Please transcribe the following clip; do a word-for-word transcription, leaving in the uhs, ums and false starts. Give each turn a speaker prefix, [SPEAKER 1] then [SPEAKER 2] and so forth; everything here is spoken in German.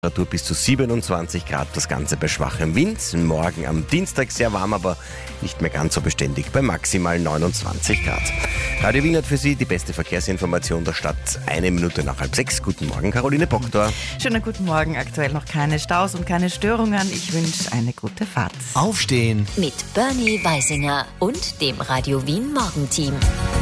[SPEAKER 1] Temperatur bis zu siebenundzwanzig Grad, das Ganze bei schwachem Wind. Morgen am Dienstag sehr warm, aber nicht mehr ganz so beständig bei maximal neunundzwanzig Grad. Radio Wien hat für Sie die beste Verkehrsinformation der Stadt. Eine Minute nach halb sechs. Guten Morgen, Caroline Boktor.
[SPEAKER 2] Schönen guten Morgen. Aktuell noch keine Staus und keine Störungen. Ich wünsche eine gute Fahrt.
[SPEAKER 3] Aufstehen
[SPEAKER 4] Mit Bernie Weisinger und dem Radio Wien Morgenteam.